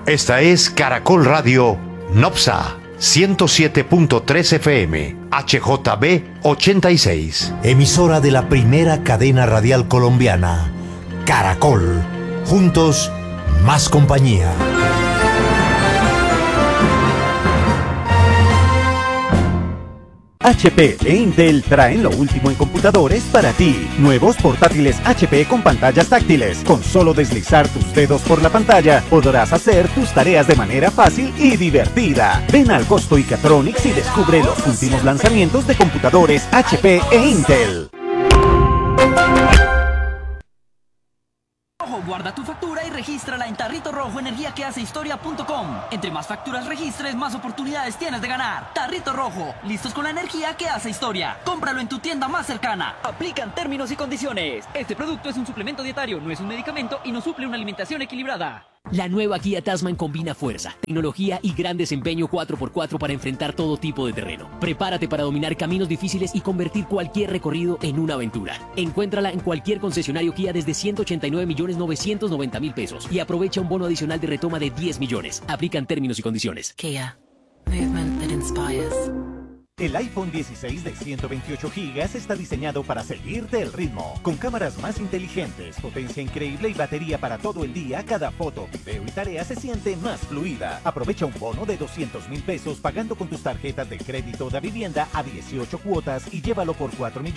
Esta es Caracol Radio Nopsa 107.3 FM, HJB 86. Emisora de la primera cadena radial colombiana, Caracol. Juntos, más compañía. HP e Intel traen lo último en computadores para ti. Nuevos portátiles HP con pantallas táctiles. Con solo deslizar tus dedos por la pantalla, podrás hacer tus tareas de manera fácil y divertida. Ven al Costo Icatronics y descubre los últimos lanzamientos de computadores HP e Intel. Guarda tu factura y regístrala en Tarrito Rojo energiaquehacehistoria.com. Entre más facturas registres, más oportunidades tienes de ganar. Tarrito Rojo, listos con la energía que hace historia. Cómpralo en tu tienda más cercana. Aplican términos y condiciones. Este producto es un suplemento dietario, no es un medicamento y no suple una alimentación equilibrada. La nueva Kia Tasman combina fuerza, tecnología y gran desempeño 4x4 para enfrentar todo tipo de terreno. Prepárate para dominar caminos difíciles y convertir cualquier recorrido en una aventura. Encuéntrala en cualquier concesionario Kia desde 189.990.000 pesos y aprovecha un bono adicional de retoma de 10 millones. Aplican términos y condiciones. Kia. Movement that inspires. El iPhone 16 de 128 GB está diseñado para seguirte el ritmo. Con cámaras más inteligentes, potencia increíble y batería para todo el día, cada foto, video y tarea se siente más fluida. Aprovecha un bono de 200.000 pesos pagando con tus tarjetas de crédito de vivienda a 18 cuotas y llévalo por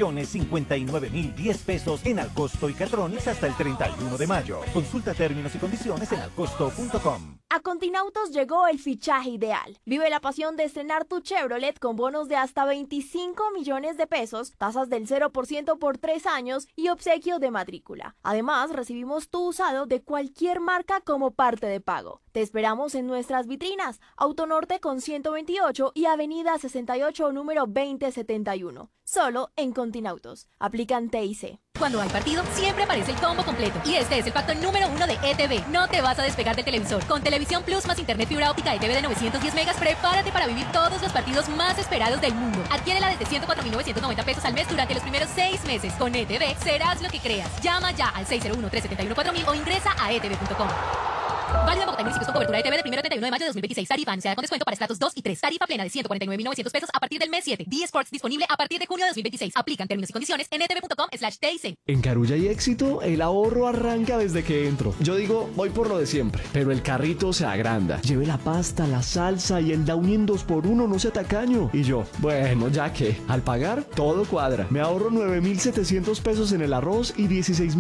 4.059.010 pesos en Alcosto y Catronics hasta el 31 de mayo. Consulta términos y condiciones en alcosto.com. A Continautos llegó el fichaje ideal. Vive la pasión de estrenar tu Chevrolet con bonos de hasta 25 millones de pesos, tasas del 0% por 3 años y obsequio de matrícula. Además, recibimos tu usado de cualquier marca como parte de pago. Te esperamos en nuestras vitrinas, Autonorte con 128 y Avenida 68 número 2071. Solo en Continautos. Aplican TIC. Cuando hay partido, siempre aparece el combo completo. Y este es el pacto número 1 de ETV. No te vas a despegar del televisor. Con Televisión Plus más Internet fibra óptica ETV de 910 megas, prepárate para vivir todos los partidos más esperados del mundo. Adquiérela desde 104.990 pesos al mes durante los primeros 6 meses. Con ETV, serás lo que creas. Llama ya al 601-371-4000 o ingresa a etv.com. Válido en Bogotá y municipios con cobertura ETV del 1 al 31 de mayo de 2026. Tarifa anunciada con descuento para estratos 2 y 3. Tarifa plena de 149.900 pesos a partir del mes 7. D-Sports disponible a partir de junio de 2026. Aplican términos y condiciones en etv.com/TIC. En Carulla y Éxito, el ahorro arranca desde que entro. Yo digo, voy por lo de siempre, pero el carrito se agranda. Lleve la pasta, la salsa y el Downy en 2x1, no sea tacaño. Y yo, bueno, ya que, al pagar, todo cuadra. Me ahorro 9.700 pesos en el arroz y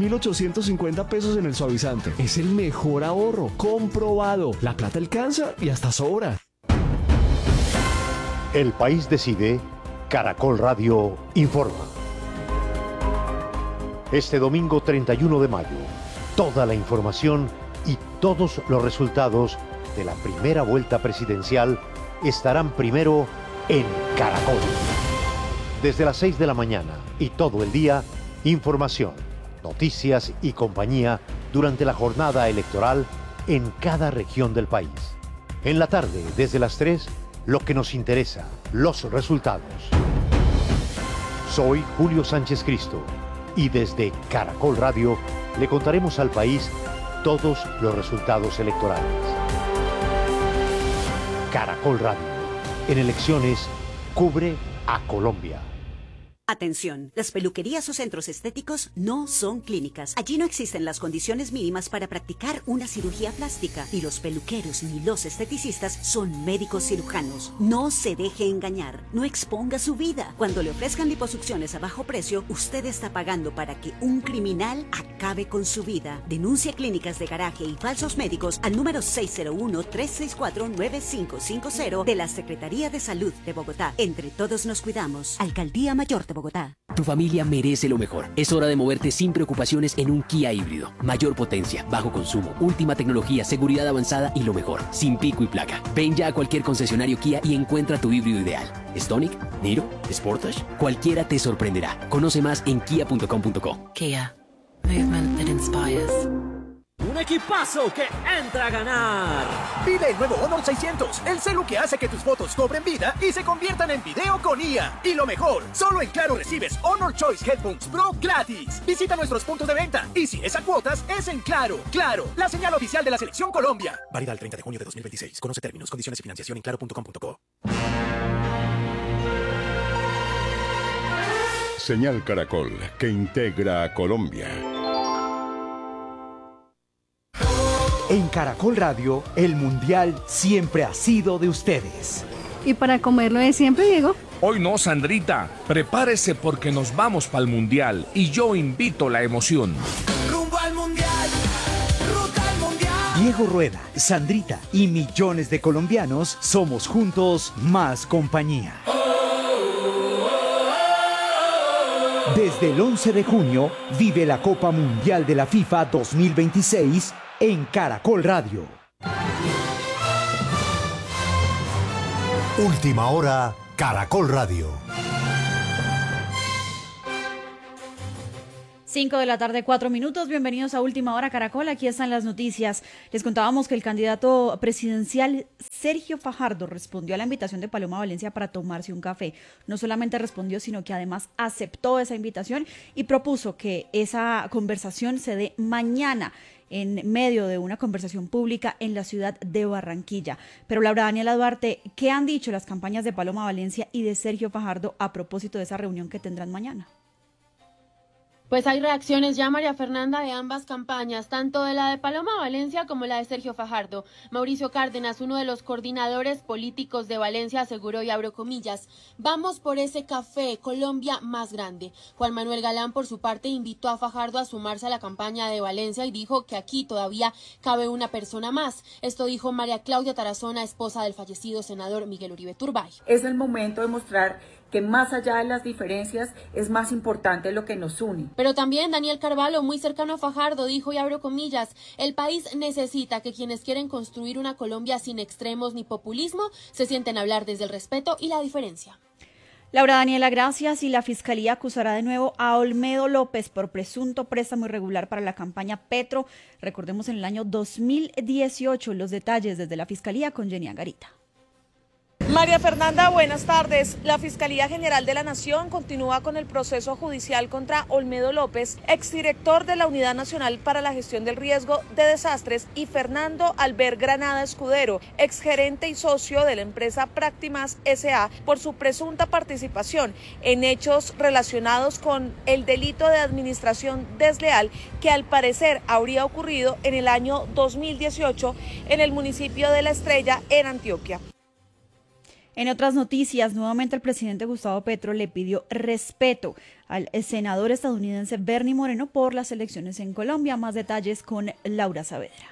16.850 pesos en el suavizante. Es el mejor ahorro, comprobado. La plata alcanza y hasta sobra. El país decide, Caracol Radio informa. Este domingo 31 de mayo, toda la información y todos los resultados de la primera vuelta presidencial estarán primero en Caracol. Desde las 6 de la mañana y todo el día, información, noticias y compañía durante la jornada electoral en cada región del país. En la tarde, desde las 3, lo que nos interesa, los resultados. Soy Julio Sánchez Cristo y desde Caracol Radio le contaremos al país todos los resultados electorales. Caracol Radio, en elecciones, cubre a Colombia. Atención, las peluquerías o centros estéticos no son clínicas. Allí no existen las condiciones mínimas para practicar una cirugía plástica. Y los peluqueros ni los esteticistas son médicos cirujanos. No se deje engañar, no exponga su vida. Cuando le ofrezcan liposucciones a bajo precio, usted está pagando para que un criminal acabe con su vida. Denuncia clínicas de garaje y falsos médicos al número 601-364-9550 de la Secretaría de Salud de Bogotá. Entre todos nos cuidamos. Alcaldía Mayor de Bogotá. Tu familia merece lo mejor. Es hora de moverte sin preocupaciones en un Kia híbrido. Mayor potencia, bajo consumo, última tecnología, seguridad avanzada y lo mejor, sin pico y placa. Ven ya a cualquier concesionario Kia y encuentra tu híbrido ideal. Stonic, Niro, Sportage, cualquiera te sorprenderá. Conoce más en kia.com.co. Kia. Movement that inspires. un equipazo que entra a ganar. Vive el nuevo Honor 600, el celu que hace que tus fotos cobren vida y se conviertan en video con IA. Y lo mejor, solo en Claro recibes Honor Choice Headphones Pro gratis. Visita nuestros puntos de venta y si es a cuotas, es en Claro. Claro, la señal oficial de la Selección Colombia. Válida el 30 de junio de 2026. Conoce términos, condiciones y financiación en claro.com.co. Señal Caracol, que integra a Colombia. En Caracol Radio, el Mundial siempre ha sido de ustedes. ¿Y para comerlo de siempre, Diego? Hoy no, Sandrita. Prepárese porque nos vamos para el Mundial y yo invito la emoción. Rumbo al Mundial, ruta al Mundial. Diego Rueda, Sandrita y millones de colombianos somos juntos más compañía. Desde el 11 de junio, vive la Copa Mundial de la FIFA 2026 en Caracol Radio. Última hora, Caracol Radio. 5 de la tarde, 4 minutos. Bienvenidos a Última Hora Caracol. Aquí están las noticias. Les contábamos que el candidato presidencial Sergio Fajardo respondió a la invitación de Paloma Valencia para tomarse un café. No solamente respondió, sino que además aceptó esa invitación y propuso que esa conversación se dé mañana en medio de una conversación pública en la ciudad de Barranquilla. Pero Laura Daniela Duarte, ¿qué han dicho las campañas de Paloma Valencia y de Sergio Fajardo a propósito de esa reunión que tendrán mañana? Pues hay reacciones ya, María Fernanda, de ambas campañas, tanto de la de Paloma Valencia como la de Sergio Fajardo. Mauricio Cárdenas, uno de los coordinadores políticos de Valencia, aseguró, y abro comillas, vamos por ese café, Colombia más grande. Juan Manuel Galán, por su parte, invitó a Fajardo a sumarse a la campaña de Valencia y dijo que aquí todavía cabe una persona más. Esto dijo María Claudia Tarazona, esposa del fallecido senador Miguel Uribe Turbay. Es el momento de mostrar que más allá de las diferencias es más importante lo que nos une. Pero también Daniel Carvalho, muy cercano a Fajardo, dijo, y abro comillas, el país necesita que quienes quieren construir una Colombia sin extremos ni populismo se sienten a hablar desde el respeto y la diferencia. Laura Daniela, gracias. Y la Fiscalía acusará de nuevo a Olmedo López por presunto préstamo irregular para la campaña Petro. Recordemos en el año 2018. Los detalles desde la Fiscalía con Jenny Angarita. María Fernanda, buenas tardes. La Fiscalía General de la Nación continúa con el proceso judicial contra Olmedo López, exdirector de la Unidad Nacional para la Gestión del Riesgo de Desastres, y Fernando Albert Granada Escudero, exgerente y socio de la empresa Practimas S.A., por su presunta participación en hechos relacionados con el delito de administración desleal que al parecer habría ocurrido en el año 2018 en el municipio de La Estrella, en Antioquia. En otras noticias, nuevamente el presidente Gustavo Petro le pidió respeto al senador estadounidense Bernie Moreno por las elecciones en Colombia. Más detalles con Laura Saavedra.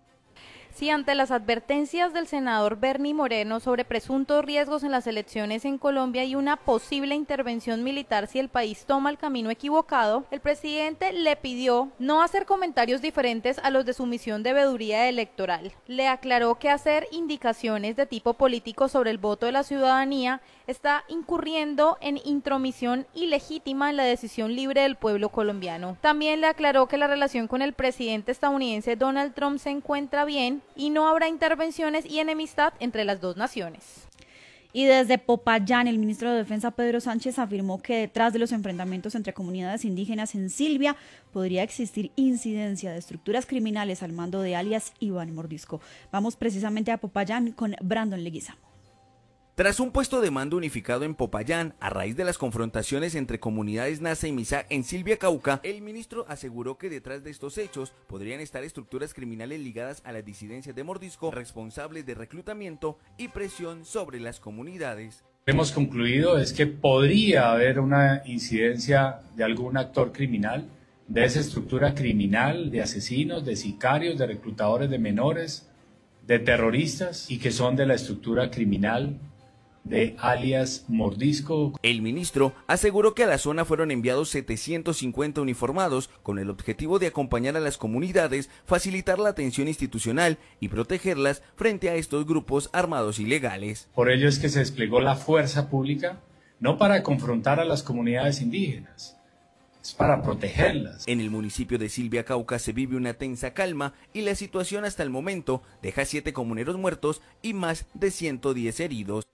Sí, ante las advertencias del senador Bernie Moreno sobre presuntos riesgos en las elecciones en Colombia y una posible intervención militar si el país toma el camino equivocado, el presidente le pidió no hacer comentarios diferentes a los de su misión de veeduría electoral. Le aclaró que hacer indicaciones de tipo político sobre el voto de la ciudadanía está incurriendo en intromisión ilegítima en la decisión libre del pueblo colombiano. También le aclaró que la relación con el presidente estadounidense Donald Trump se encuentra bien y no habrá intervenciones y enemistad entre las dos naciones. Y desde Popayán, el ministro de Defensa Pedro Sánchez afirmó que detrás de los enfrentamientos entre comunidades indígenas en Silvia podría existir incidencia de estructuras criminales al mando de alias Iván Mordisco. Vamos precisamente a Popayán con Brandon Leguizamo. Tras un puesto de mando unificado en Popayán, a raíz de las confrontaciones entre comunidades Nasa y Misá en Silvia, Cauca, el ministro aseguró que detrás de estos hechos podrían estar estructuras criminales ligadas a las disidencias de Mordisco, responsables de reclutamiento y presión sobre las comunidades. Hemos concluido es que podría haber una incidencia de algún actor criminal, de esa estructura criminal, de asesinos, de sicarios, de reclutadores de menores, de terroristas, y que son de la estructura criminal de alias Mordisco. El ministro aseguró que a la zona fueron enviados 750 uniformados con el objetivo de acompañar a las comunidades, facilitar la atención institucional y protegerlas frente a estos grupos armados ilegales. Por ello es que se desplegó la fuerza pública, no para confrontar a las comunidades indígenas, es para protegerlas. En el municipio de Silvia, Cauca, se vive una tensa calma y la situación hasta el momento deja 7 comuneros muertos y más de 110 heridos.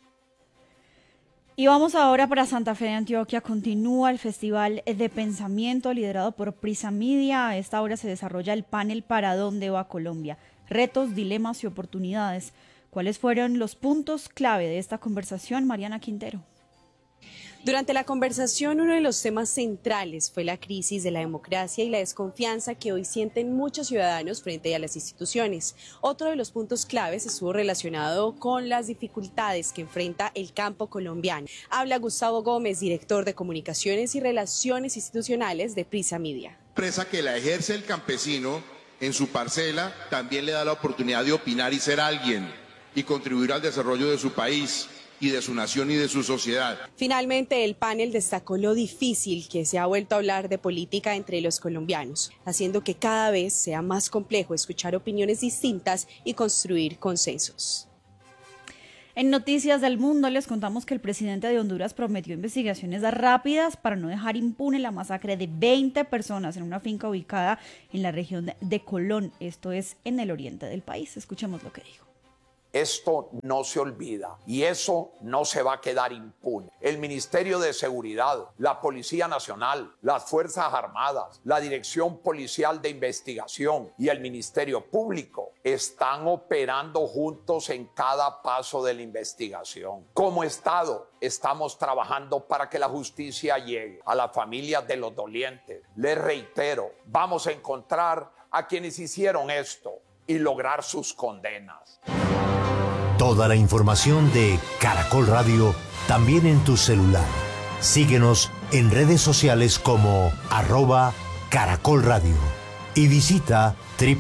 Y vamos ahora para Santa Fe de Antioquia. Continúa el Festival de Pensamiento liderado por Prisa Media. A esta hora se desarrolla el panel ¿Para dónde va Colombia? Retos, dilemas y oportunidades. ¿Cuáles fueron los puntos clave de esta conversación? Mariana Quintero. Durante la conversación, uno de los temas centrales fue la crisis de la democracia y la desconfianza que hoy sienten muchos ciudadanos frente a las instituciones. Otro de los puntos claves estuvo relacionado con las dificultades que enfrenta el campo colombiano. Habla Gustavo Gómez, director de Comunicaciones y Relaciones Institucionales de Prisa Media. La empresa que la ejerce el campesino en su parcela también le da la oportunidad de opinar y ser alguien y contribuir al desarrollo de su país y de su nación y de su sociedad. Finalmente, el panel destacó lo difícil que se ha vuelto a hablar de política entre los colombianos, haciendo que cada vez sea más complejo escuchar opiniones distintas y construir consensos. En Noticias del Mundo les contamos que el presidente de Honduras prometió investigaciones rápidas para no dejar impune la masacre de 20 personas en una finca ubicada en la región de Colón, esto es en el oriente del país. Escuchemos lo que dijo. Esto no se olvida y eso no se va a quedar impune. El Ministerio de Seguridad, la Policía Nacional, las Fuerzas Armadas, la Dirección Policial de Investigación y el Ministerio Público están operando juntos en cada paso de la investigación. Como Estado, estamos trabajando para que la justicia llegue a las familias de los dolientes. Les reitero, vamos a encontrar a quienes hicieron esto y lograr sus condenas. Toda la información de Caracol Radio también en tu celular. Síguenos en redes sociales como @Caracol Radio y visita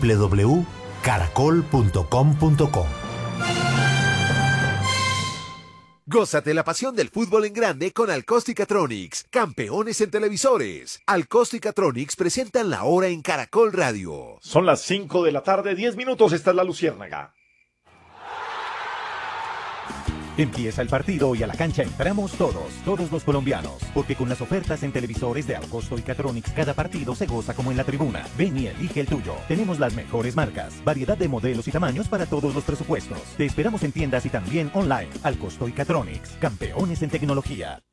www.caracol.com.co. Gózate la pasión del fútbol en grande con Alcosticatronics, campeones en televisores. Alcosticatronics presentan la hora en Caracol Radio. Son las 5 de la tarde, 10 minutos, esta es la Luciérnaga. Empieza el partido y a la cancha entramos todos los colombianos, porque con las ofertas en televisores de Alcosto y Catronics cada partido se goza como en la tribuna. Ven y elige el tuyo. Tenemos las mejores marcas, variedad de modelos y tamaños para todos los presupuestos. Te esperamos en tiendas y también online. Alcosto y Catronics, campeones en tecnología.